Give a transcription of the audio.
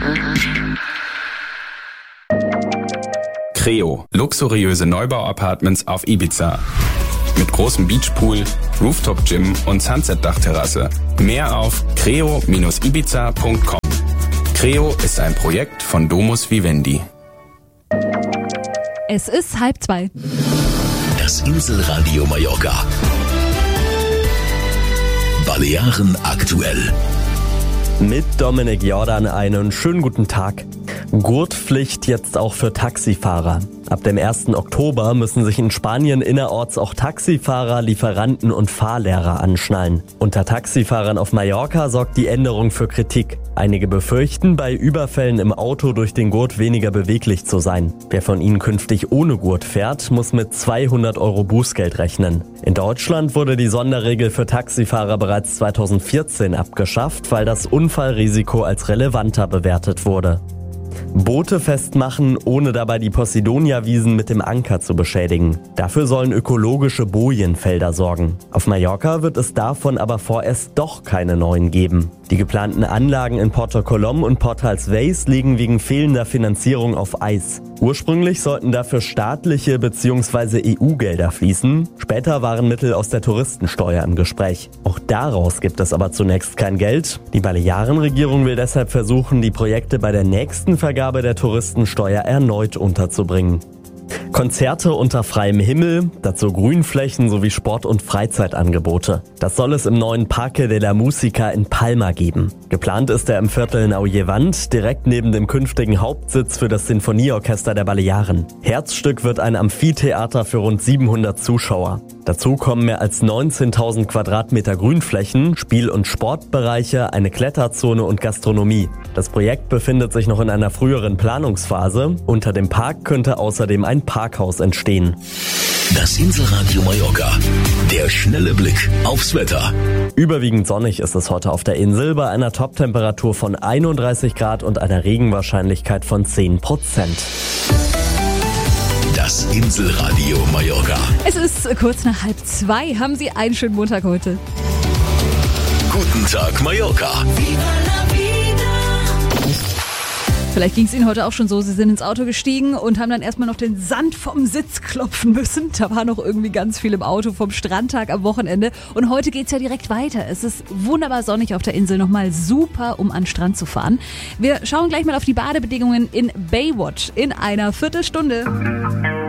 Creo, luxuriöse Neubau-Apartments auf Ibiza. Mit großem Beachpool, Rooftop-Gym und Sunset-Dachterrasse. Mehr auf creo-ibiza.com. Creo ist ein Projekt von Domus Vivendi. Es ist 1:30. Das Inselradio Mallorca. Balearen aktuell. Mit Dominik Jordan einen schönen guten Tag. Gurtpflicht jetzt auch für Taxifahrer. Ab dem 1. Oktober müssen sich in Spanien innerorts auch Taxifahrer, Lieferanten und Fahrlehrer anschnallen. Unter Taxifahrern auf Mallorca sorgt die Änderung für Kritik. Einige befürchten, bei Überfällen im Auto durch den Gurt weniger beweglich zu sein. Wer von ihnen künftig ohne Gurt fährt, muss mit 200 € Bußgeld rechnen. In Deutschland wurde die Sonderregel für Taxifahrer bereits 2014 abgeschafft, weil das Unfallrisiko als relevanter bewertet wurde. Boote festmachen, ohne dabei die Posidonia-Wiesen mit dem Anker zu beschädigen. Dafür sollen ökologische Bojenfelder sorgen. Auf Mallorca wird es davon aber vorerst doch keine neuen geben. Die geplanten Anlagen in Porto Colom und Portals Veis liegen wegen fehlender Finanzierung auf Eis. Ursprünglich sollten dafür staatliche bzw. EU-Gelder fließen. Später waren Mittel aus der Touristensteuer im Gespräch. Auch daraus gibt es aber zunächst kein Geld. Die Balearenregierung will deshalb versuchen, die Projekte bei der nächsten Vergabe der Touristensteuer erneut unterzubringen. Konzerte unter freiem Himmel, dazu Grünflächen sowie Sport- und Freizeitangebote. Das soll es im neuen Parque de la Música in Palma geben. Geplant ist er im Viertel Nau-Llevant, direkt neben dem künftigen Hauptsitz für das Sinfonieorchester der Balearen. Herzstück wird ein Amphitheater für rund 700 Zuschauer. Dazu kommen mehr als 19.000 Quadratmeter Grünflächen, Spiel- und Sportbereiche, eine Kletterzone und Gastronomie. Das Projekt befindet sich noch in einer früheren Planungsphase. Unter dem Park könnte außerdem ein Parkhaus entstehen. Das Inselradio Mallorca. Der schnelle Blick aufs Wetter. Überwiegend sonnig ist es heute auf der Insel bei einer Toptemperatur von 31 Grad und einer Regenwahrscheinlichkeit von 10%. Das Inselradio Mallorca. Es ist kurz nach 1:30. Haben Sie einen schönen Montag heute. Guten Tag Mallorca. Vielleicht ging es Ihnen heute auch schon so, Sie sind ins Auto gestiegen und haben dann erstmal noch den Sand vom Sitz klopfen müssen. Da war noch irgendwie ganz viel im Auto vom Strandtag am Wochenende. Und heute geht's ja direkt weiter. Es ist wunderbar sonnig auf der Insel, nochmal super, um an den Strand zu fahren. Wir schauen gleich mal auf die Badebedingungen in Baywatch in einer Viertelstunde.